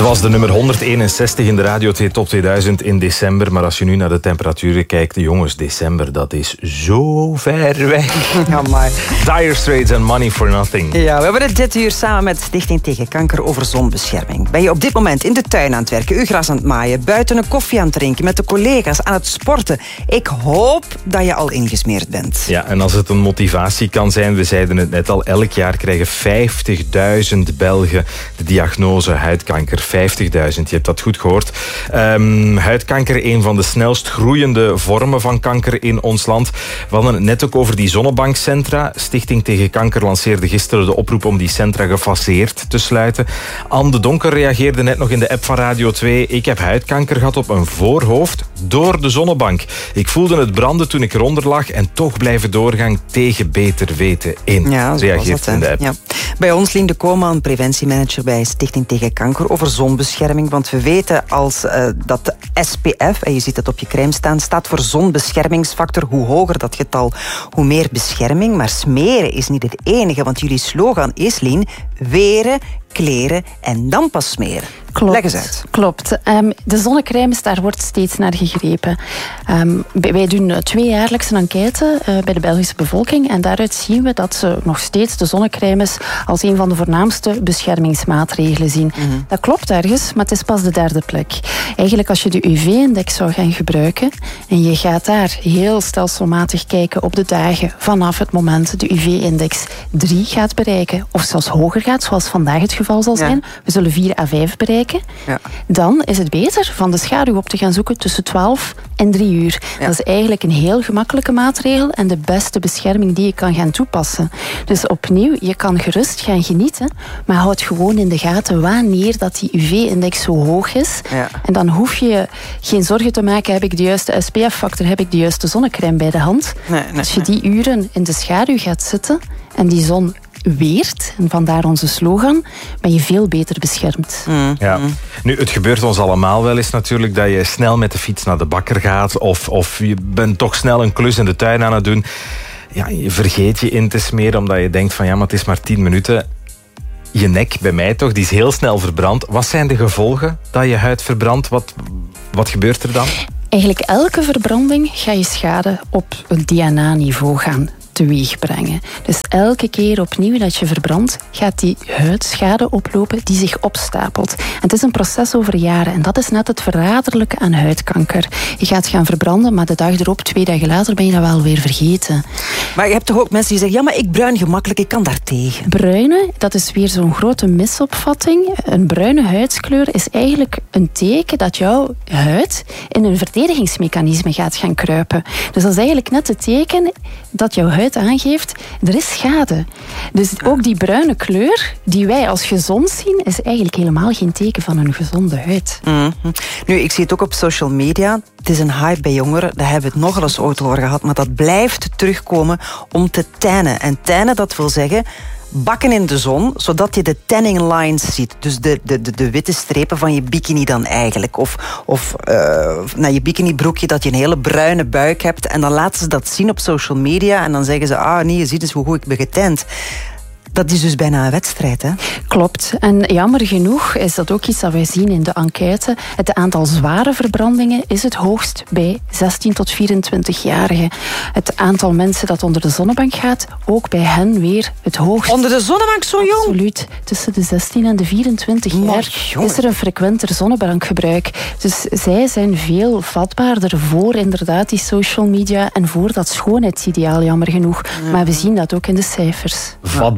was de nummer 161 in de Radio 2 Top 2000 in december. Maar als je nu naar de temperaturen kijkt, jongens, december, dat is zo ver weg. Ja, maar. Dire Straits en Money for Nothing. Ja, we hebben het dit uur samen met Stichting Tegen Kanker over zonbescherming. Ben je op dit moment in de tuin aan het werken, uw gras aan het maaien, buiten een koffie aan het drinken, met de collega's aan het sporten? Ik hoop dat je al ingesmeerd bent. Ja, en als het een motivatie kan zijn, we zeiden het net al, elk jaar krijgen 50.000 Belgen de diagnose huidkanker. 50.000, je hebt dat goed gehoord. Huidkanker, een van de snelst groeiende vormen van kanker in ons land. We hadden het net ook over die zonnebankcentra. Stichting Tegen Kanker lanceerde gisteren de oproep om die centra gefaseerd te sluiten. Anne de Donker reageerde net nog in de app van Radio 2. Ik heb huidkanker gehad op mijn voorhoofd door de zonnebank. Ik voelde het branden toen ik eronder lag en toch blijven doorgaan tegen beter weten in. Ja, reageert in de app. Ja. Bij ons Lien de Koolman, preventiemanager bij Stichting Tegen Kanker, over zonbescherming. Want we weten dat de SPF, en je ziet het op je crème staan, staat voor zonbeschermingsfactor. Hoe hoger dat getal, hoe meer bescherming. Maar smeren is niet het enige, want jullie slogan is, Lien, weren, kleren en dan pas smeren. Klopt, leg eens uit. Klopt. De zonnecrèmes, daar wordt steeds naar gegrepen. Wij doen 2-jaarlijks een enquête bij de Belgische bevolking en daaruit zien we dat ze nog steeds de zonnecrèmes als een van de voornaamste beschermingsmaatregelen zien. Mm-hmm. Dat klopt ergens, maar het is pas de derde plek. Eigenlijk als je de UV-index zou gaan gebruiken en je gaat daar heel stelselmatig kijken op de dagen vanaf het moment de UV-index 3 gaat bereiken, of zelfs hoger gaat, zoals vandaag het geval zal zijn, we zullen 4 à 5 bereiken, dan is het beter van de schaduw op te gaan zoeken tussen 12 en 3 uur. Ja. Dat is eigenlijk een heel gemakkelijke maatregel en de beste bescherming die je kan gaan toepassen. Dus opnieuw, je kan gerust gaan genieten, maar houd gewoon in de gaten wanneer dat die UV-index zo hoog is. Ja. En dan hoef je geen zorgen te maken, heb ik de juiste SPF-factor, heb ik de juiste zonnecrème bij de hand. Als je die uren in de schaduw gaat zitten en die zon weert, en vandaar onze slogan, ben je veel beter beschermd. Ja. Nu, het gebeurt ons allemaal wel eens natuurlijk dat je snel met de fiets naar de bakker gaat of je bent toch snel een klus in de tuin aan het doen. Ja, je vergeet je in te smeren omdat je denkt van ja, maar het is maar 10 minuten. Je nek, bij mij toch, die is heel snel verbrand. Wat zijn de gevolgen dat je huid verbrandt? Wat gebeurt er dan? Eigenlijk elke verbranding ga je schade op een DNA-niveau gaan teweeg brengen. Dus elke keer opnieuw dat je verbrandt, gaat die huidschade oplopen die zich opstapelt. En het is een proces over jaren en dat is net het verraderlijke aan huidkanker. Je gaat gaan verbranden, maar de dag erop, 2 dagen later, ben je dat wel weer vergeten. Maar je hebt toch ook mensen die zeggen, ja, maar ik bruin gemakkelijk, ik kan daar tegen. Bruine, dat is weer zo'n grote misopvatting. Een bruine huidskleur is eigenlijk een teken dat jouw huid in een verdedigingsmechanisme gaat gaan kruipen. Dus dat is eigenlijk net het teken dat jouw huid aangeeft, er is schade. Dus ook die bruine kleur die wij als gezond zien, is eigenlijk helemaal geen teken van een gezonde huid. Mm-hmm. Nu, ik zie het ook op social media. Het is een hype bij jongeren, daar hebben we het nogal eens ooit over gehad, maar dat blijft terugkomen om te tannen. En tannen, dat wil zeggen bakken in de zon, zodat je de tanning lines ziet. Dus de witte strepen van je bikini dan eigenlijk. Of je bikinibroekje, dat je een hele bruine buik hebt. En dan laten ze dat zien op social media. En dan zeggen ze, nee, je ziet eens hoe goed ik ben getand. Dat is dus bijna een wedstrijd, hè? Klopt. En jammer genoeg is dat ook iets dat wij zien in de enquête. Het aantal zware verbrandingen is het hoogst bij 16 tot 24-jarigen. Het aantal mensen dat onder de zonnebank gaat, ook bij hen weer het hoogst. Onder de zonnebank zo jong? Absoluut. Tussen de 16 en de 24 jaar is er een frequenter zonnebankgebruik. Dus zij zijn veel vatbaarder voor inderdaad die social media en voor dat schoonheidsideaal, jammer genoeg. Ja. Maar we zien dat ook in de cijfers.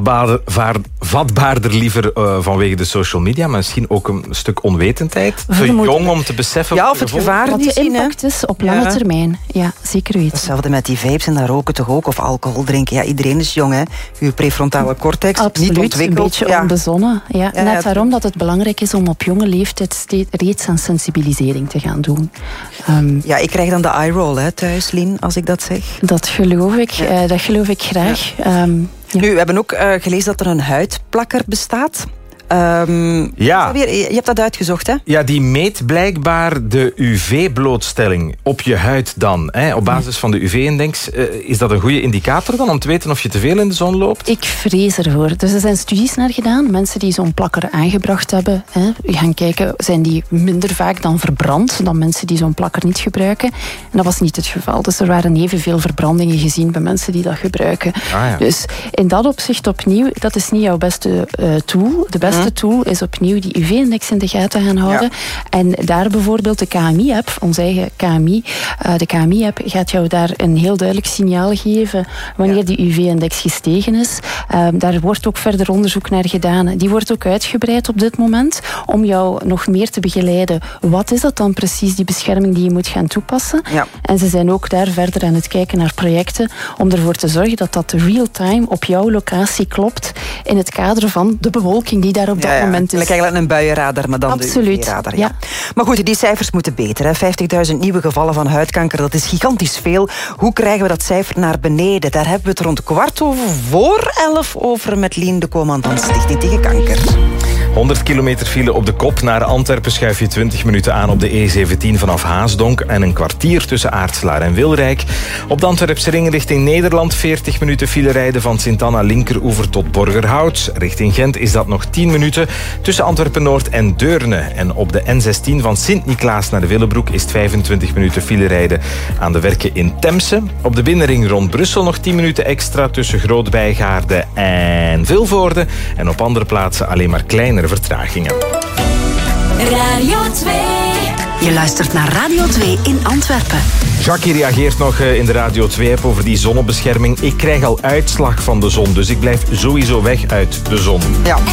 Vatbaarder liever vanwege de social media, maar misschien ook een stuk onwetendheid. Te jong om te beseffen of het gevaar wat de impact is op lange termijn. Ja, zeker weten. Hetzelfde met die vapes en dat roken toch ook, of alcohol drinken. Ja, iedereen is jong, hè. Uw prefrontale cortex, absoluut, niet ontwikkeld. Een beetje onbezonnen. Ja, net daarom dat het belangrijk is om op jonge leeftijd reeds aan sensibilisering te gaan doen. Ja, ik krijg dan de eye roll thuis, Lien, als ik dat zeg. Dat geloof ik. Dat geloof ik graag. Ja. Nu, we hebben ook gelezen dat er een huidplakker bestaat. Je hebt dat uitgezocht, hè? Ja, die meet blijkbaar de UV-blootstelling op je huid dan. Hè? Op basis van de UV-index. Is dat een goede indicator dan om te weten of je te veel in de zon loopt? Ik vrees ervoor. Dus er zijn studies naar gedaan. Mensen die zo'n plakker aangebracht hebben, gaan kijken, zijn die minder vaak dan verbrand dan mensen die zo'n plakker niet gebruiken. En dat was niet het geval. Dus er waren evenveel verbrandingen gezien bij mensen die dat gebruiken. Dus in dat opzicht opnieuw, dat is niet jouw beste tool. De beste tool is opnieuw die UV-index in de gaten gaan houden. Ja. En daar bijvoorbeeld de KMI-app, onze eigen KMI, de KMI-app gaat jou daar een heel duidelijk signaal geven wanneer die UV-index gestegen is. Daar wordt ook verder onderzoek naar gedaan. Die wordt ook uitgebreid op dit moment om jou nog meer te begeleiden. Wat is dat dan precies, die bescherming die je moet gaan toepassen? Ja. En ze zijn ook daar verder aan het kijken naar projecten om ervoor te zorgen dat dat real-time op jouw locatie klopt in het kader van de bewolking die daar op dat moment is. Eigenlijk een buienradar, maar dan absoluut. De UV-radar. Ja. Maar goed, die cijfers moeten beter. 50.000 nieuwe gevallen van huidkanker, dat is gigantisch veel. Hoe krijgen we dat cijfer naar beneden? Daar hebben we het rond 11:15 over met Lien de Koman van Stichting Tegen Kanker. 100 kilometer file op de kop. Naar Antwerpen schuif je 20 minuten aan op de E17 vanaf Haasdonk en een kwartier tussen Aartslaar en Wilrijk. Op de Antwerpse ring richting Nederland 40 minuten file rijden van Sint-Anna linkeroever tot Borgerhout. Richting Gent is dat nog 10 minuten tussen Antwerpen-Noord en Deurne. En op de N16 van Sint-Niklaas naar de Willebroek is het 25 minuten file rijden aan de werken in Temse. Op de binnenring rond Brussel nog 10 minuten extra tussen Groot-Bijgaarde en Vilvoorde. En op andere plaatsen alleen maar kleinere vertragingen. Radio 2. Je luistert naar Radio 2 in Antwerpen. Jackie reageert nog in de Radio 2-app over die zonnebescherming. Ik krijg al uitslag van de zon, dus ik blijf sowieso weg uit de zon. Ja.